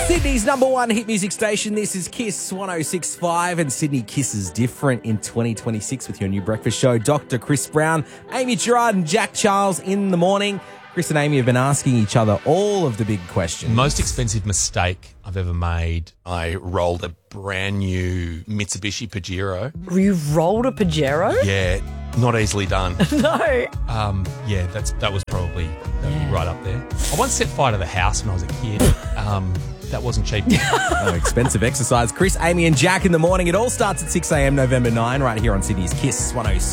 Sydney's number one hit music station. This is Kiss 106.5, and Sydney kisses different in 2026 with your new breakfast show. Dr. Chris Brown, Amy Gerard and Jack Charles in the morning. Chris and Amy have been asking each other all of the big questions. Most expensive mistake I've ever made. I rolled a brand new Mitsubishi Pajero. You rolled a Pajero? Yeah, not easily done. No. That was probably right up there. I once set fire to the house when I was a kid. That wasn't cheap. Oh, expensive exercise. Chris, Amy and Jack in the morning. It all starts at 6 a.m. November 9 right here on Sydney's Kiss 106.